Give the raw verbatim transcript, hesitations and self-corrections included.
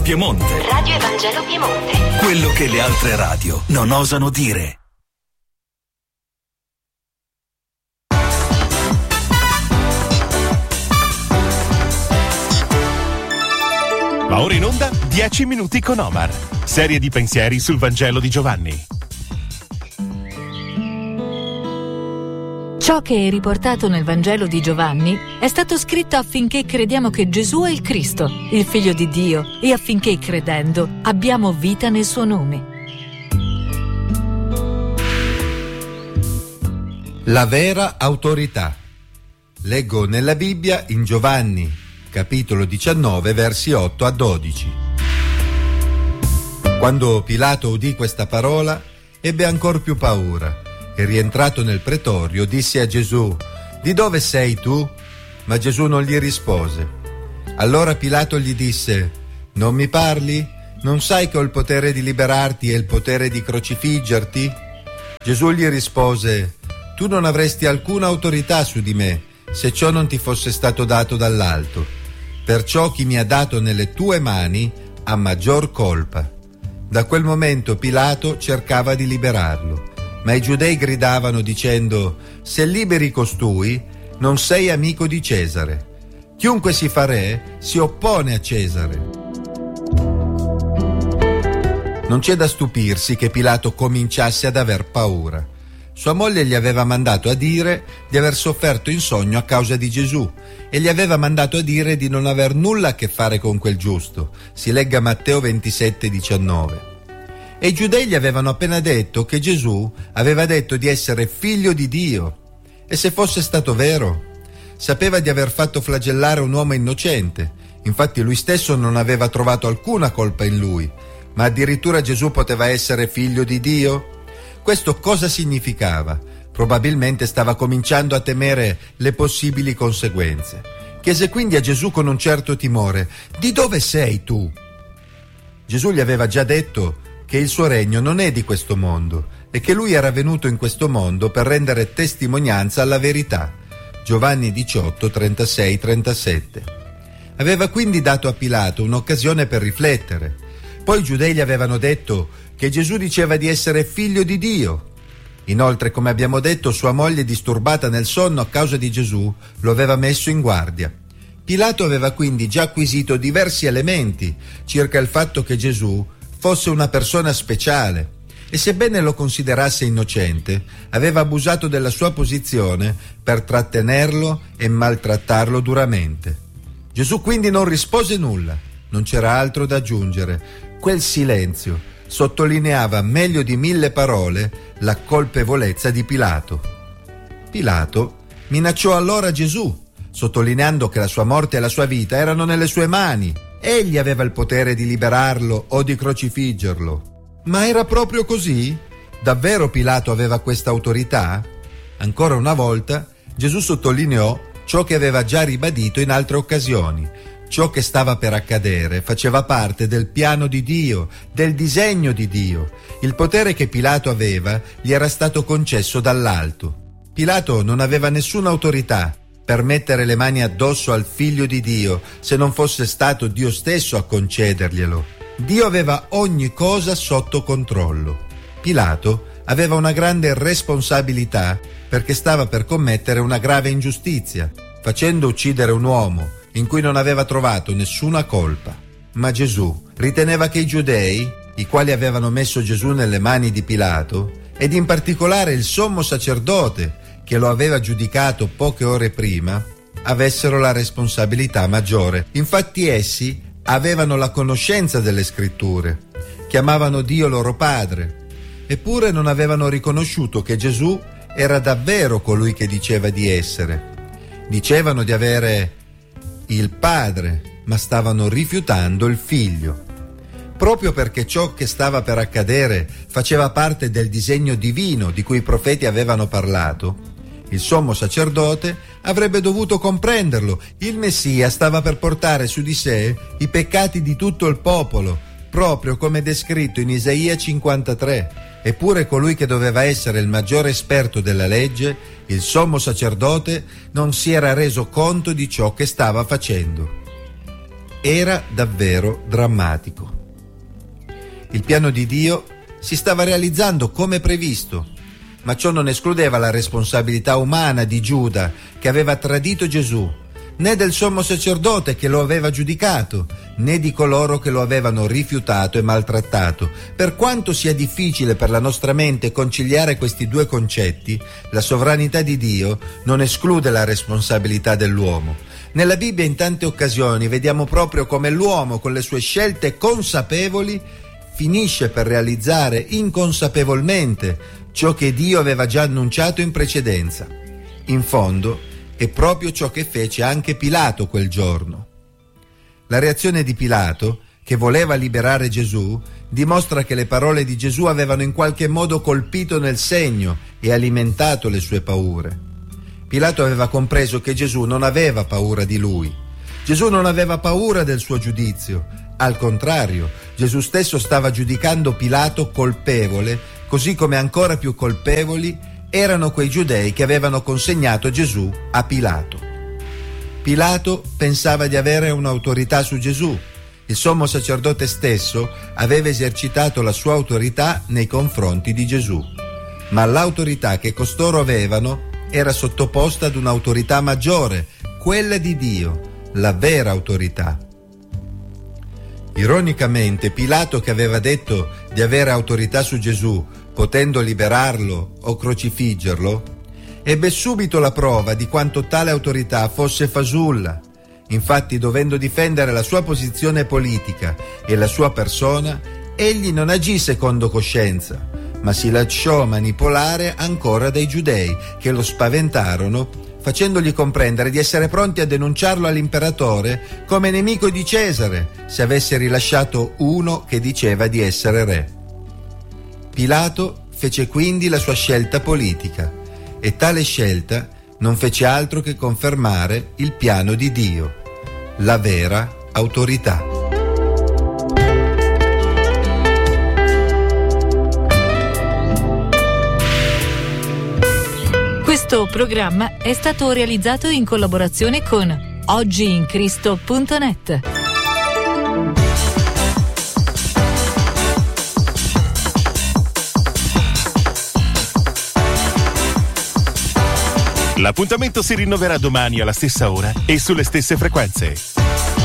Piemonte. Radio Evangelo Piemonte. Quello che le altre radio non osano dire. Va ora in onda dieci minuti con Omar. Serie di pensieri sul Vangelo di Giovanni. Ciò che è riportato nel Vangelo di Giovanni è stato scritto affinché crediamo che Gesù è il Cristo, il Figlio di Dio, e affinché, credendo, abbiamo vita nel suo nome. La vera autorità. Leggo nella Bibbia in Giovanni, capitolo diciannove, versi otto a dodici. Quando Pilato udì questa parola, ebbe ancor più paura e, rientrato nel pretorio, disse a Gesù: «Di dove sei tu?» Ma Gesù non gli rispose. Allora Pilato gli disse: «Non mi parli? Non sai che ho il potere di liberarti e il potere di crocifiggerti?» Gesù gli rispose: «Tu non avresti alcuna autorità su di me se ciò non ti fosse stato dato dall'alto. Perciò chi mi ha dato nelle tue mani ha maggior colpa». Da quel momento Pilato cercava di liberarlo, ma i giudei gridavano dicendo: «Se liberi costui, non sei amico di Cesare. Chiunque si fa re si oppone a Cesare». Non c'è da stupirsi che Pilato cominciasse ad aver paura. Sua moglie gli aveva mandato a dire di aver sofferto in sogno a causa di Gesù e gli aveva mandato a dire di non aver nulla a che fare con quel giusto. Si legga Matteo ventisette diciannove. E i giudei gli avevano appena detto che Gesù aveva detto di essere figlio di Dio. E se fosse stato vero? Sapeva di aver fatto flagellare un uomo innocente. Infatti lui stesso non aveva trovato alcuna colpa in lui. Ma addirittura Gesù poteva essere figlio di Dio? Questo cosa significava? Probabilmente stava cominciando a temere le possibili conseguenze. Chiese quindi a Gesù con un certo timore: «Di dove sei tu?» Gesù gli aveva già detto che il suo regno non è di questo mondo e che lui era venuto in questo mondo per rendere testimonianza alla verità. Giovanni diciotto, trentasei trentasette. Aveva quindi dato a Pilato un'occasione per riflettere. Poi i giudei gli avevano detto che Gesù diceva di essere figlio di Dio. Inoltre, come abbiamo detto, sua moglie, disturbata nel sonno a causa di Gesù, lo aveva messo in guardia. Pilato aveva quindi già acquisito diversi elementi circa il fatto che Gesù fosse una persona speciale e, sebbene lo considerasse innocente, aveva abusato della sua posizione per trattenerlo e maltrattarlo duramente. Gesù quindi non rispose nulla, non c'era altro da aggiungere. Quel silenzio sottolineava meglio di mille parole la colpevolezza di Pilato. Pilato minacciò allora Gesù, sottolineando che la sua morte e la sua vita erano nelle sue mani. Egli aveva il potere di liberarlo o di crocifiggerlo. Ma era proprio così? Davvero Pilato aveva questa autorità? Ancora una volta Gesù sottolineò ciò che aveva già ribadito in altre occasioni. Ciò che stava per accadere faceva parte del piano di Dio, del disegno di Dio. Il potere che Pilato aveva gli era stato concesso dall'alto. Pilato non aveva nessuna autorità per mettere le mani addosso al figlio di Dio se non fosse stato Dio stesso a concederglielo. Dio aveva ogni cosa sotto controllo. Pilato aveva una grande responsabilità perché stava per commettere una grave ingiustizia, facendo uccidere un uomo in cui non aveva trovato nessuna colpa. Ma Gesù riteneva che i giudei, i quali avevano messo Gesù nelle mani di Pilato, ed in particolare il sommo sacerdote che lo aveva giudicato poche ore prima, avessero la responsabilità maggiore. Infatti essi avevano la conoscenza delle scritture, chiamavano Dio loro Padre, eppure non avevano riconosciuto che Gesù era davvero colui che diceva di essere. Dicevano di avere il Padre, ma stavano rifiutando il Figlio. Proprio perché ciò che stava per accadere faceva parte del disegno divino di cui i profeti avevano parlato, il sommo sacerdote avrebbe dovuto comprenderlo. Il Messia stava per portare su di sé i peccati di tutto il popolo, proprio come descritto in Isaia cinquantatré. Eppure colui che doveva essere il maggiore esperto della legge, il sommo sacerdote, non si era reso conto di ciò che stava facendo. era davvero drammatico. Il piano di Dio si stava realizzando come previsto, ma ciò non escludeva la responsabilità umana di Giuda, che aveva tradito Gesù, né del sommo sacerdote che lo aveva giudicato, né di coloro che lo avevano rifiutato e maltrattato. Per quanto sia difficile per la nostra mente conciliare questi due concetti, la sovranità di Dio non esclude la responsabilità dell'uomo. Nella Bibbia in tante occasioni vediamo proprio come l'uomo, con le sue scelte consapevoli, finisce per realizzare inconsapevolmente ciò che Dio aveva già annunciato in precedenza. In fondo, è proprio ciò che fece anche Pilato quel giorno. La reazione di Pilato, che voleva liberare Gesù, dimostra che le parole di Gesù avevano in qualche modo colpito nel segno e alimentato le sue paure. Pilato aveva compreso che Gesù non aveva paura di lui. Gesù non aveva paura del suo giudizio. Al contrario, Gesù stesso stava giudicando Pilato colpevole, così come ancora più colpevoli erano quei giudei che avevano consegnato Gesù a Pilato. Pilato pensava di avere un'autorità su Gesù. Il sommo sacerdote stesso aveva esercitato la sua autorità nei confronti di Gesù, ma l'autorità che costoro avevano era sottoposta ad un'autorità maggiore, quella di Dio, la vera autorità. Ironicamente, Pilato, che aveva detto di avere autorità su Gesù, potendo liberarlo o crocifiggerlo, ebbe subito la prova di quanto tale autorità fosse fasulla. Infatti, dovendo difendere la sua posizione politica e la sua persona, egli non agì secondo coscienza, ma si lasciò manipolare ancora dai giudei, che lo spaventarono, facendogli comprendere di essere pronti a denunciarlo all'imperatore come nemico di Cesare, se avesse rilasciato uno che diceva di essere re. Pilato fece quindi la sua scelta politica, e tale scelta non fece altro che confermare il piano di Dio, la vera autorità. Questo programma è stato realizzato in collaborazione con oggi in cristo punto net. L'appuntamento si rinnoverà domani alla stessa ora e sulle stesse frequenze.